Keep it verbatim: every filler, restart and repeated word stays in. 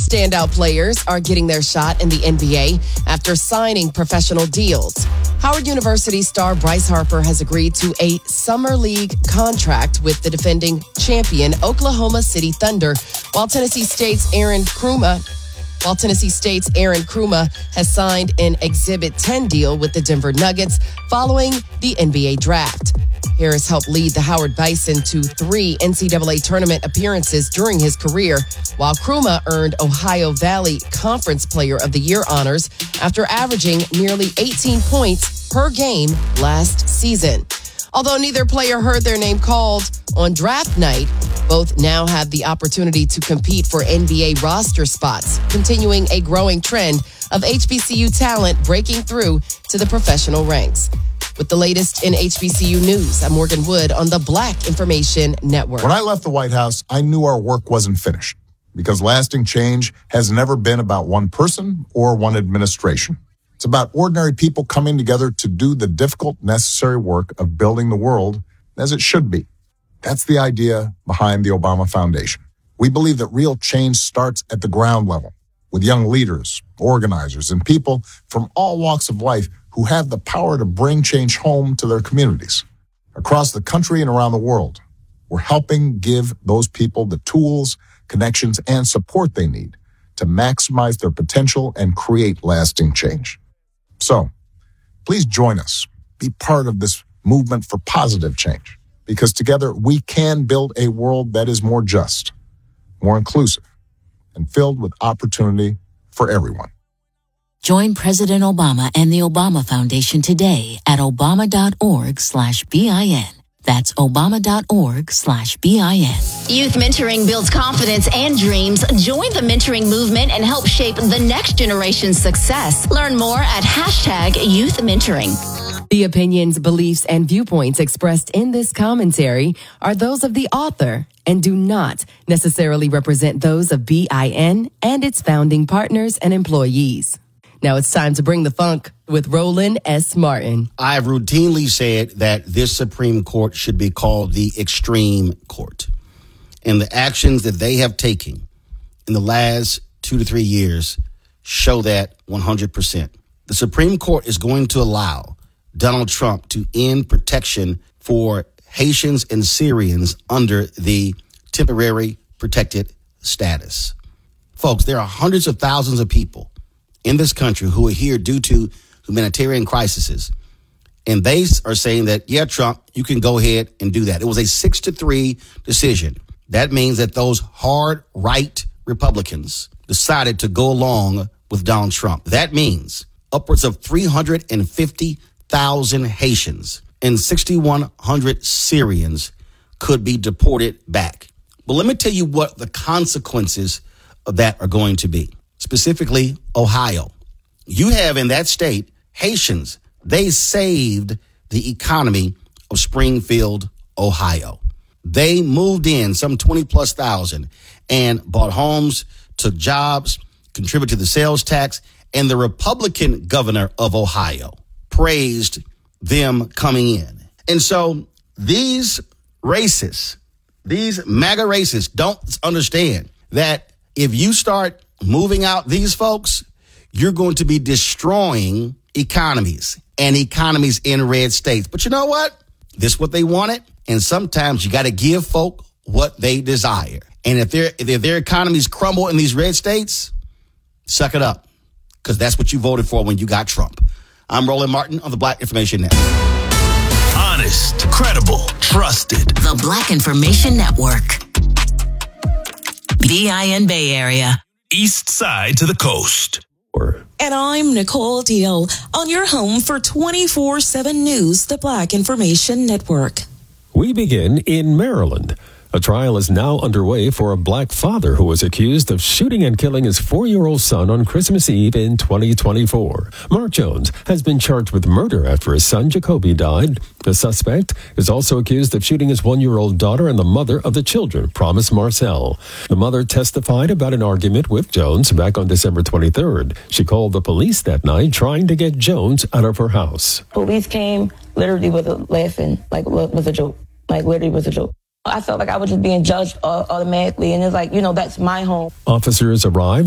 Standout players are getting their shot in the N B A after signing professional deals. Howard University star Bryce Harper has agreed to a summer league contract with the defending champion Oklahoma City Thunder, while Tennessee State's Aaron Kruma While Tennessee State's Aaron Kruma has signed an Exhibit ten deal with the Denver Nuggets following the N B A draft. Harris helped lead the Howard Bison to three N C double A tournament appearances during his career, while Kruma earned Ohio Valley Conference Player of the Year honors after averaging nearly eighteen points per game last season. Although neither player heard their name called on draft night, both now have the opportunity to compete for N B A roster spots, continuing a growing trend of H B C U talent breaking through to the professional ranks. With the latest in H B C U news, I'm Morgan Wood on the Black Information Network. When I left the White House, I knew our work wasn't finished because lasting change has never been about one person or one administration. It's about ordinary people coming together to do the difficult, necessary work of building the world as it should be. That's the idea behind the Obama Foundation. We believe that real change starts at the ground level with young leaders, organizers, and people from all walks of life who have the power to bring change home to their communities. Across the country and around the world, we're helping give those people the tools, connections, and support they need to maximize their potential and create lasting change. So, please join us. Be part of this movement for positive change, because together we can build a world that is more just, more inclusive, and filled with opportunity for everyone. Join President Obama and the Obama Foundation today at obama.org slash BIN. That's obama.org slash BIN. Youth mentoring builds confidence and dreams. Join the mentoring movement and help shape the next generation's success. Learn more at hashtag youth mentoring. The opinions, beliefs, and viewpoints expressed in this commentary are those of the author and do not necessarily represent those of B I N and its founding partners and employees. Now it's time to bring the funk with Roland S. Martin. I have routinely said that this Supreme Court should be called the Extreme Court. And the actions that they have taken in the last two to three years show that one hundred percent. The Supreme Court is going to allow Donald Trump to end protection for Haitians and Syrians under the temporary protected status. Folks, there are hundreds of thousands of people in this country who are here due to humanitarian crises. And they are saying that, yeah, Trump, you can go ahead and do that. It was a six to three decision. That means that those hard right Republicans decided to go along with Donald Trump. That means upwards of three hundred fifty thousand Haitians and six thousand one hundred Syrians could be deported back. But let me tell you what the consequences of that are going to be. Specifically, Ohio. You have in that state Haitians. They saved the economy of Springfield, Ohio. They moved in some twenty plus thousand and bought homes, took jobs, contributed to the sales tax, and the Republican governor of Ohio praised them coming in. And so these racists, these MAGA racists don't understand that if you start moving out these folks, you're going to be destroying economies and economies in red states. But you know what? This is what they wanted. And sometimes you got to give folk what they desire. And if their if their economies crumble in these red states, suck it up, because that's what you voted for when you got Trump. I'm Roland Martin on the Black Information Network. Honest, credible, trusted. The Black Information Network. B I N Bay Area. East side to the coast. And I'm Nicole Deal on your home for twenty-four seven News, the Black Information Network. We begin in Maryland. A trial is now underway for a black father who was accused of shooting and killing his four-year-old son on Christmas Eve in twenty twenty-four. Mark Jones has been charged with murder after his son Jacoby died. The suspect is also accused of shooting his one-year-old daughter and the mother of the children, Promise Marcel. The mother testified about an argument with Jones back on December twenty-third. She called the police that night trying to get Jones out of her house. Police came literally with a laughing, like was a joke, like literally was a joke. I felt like I was just being judged automatically, and it's like, you know, that's my home. Officers arrived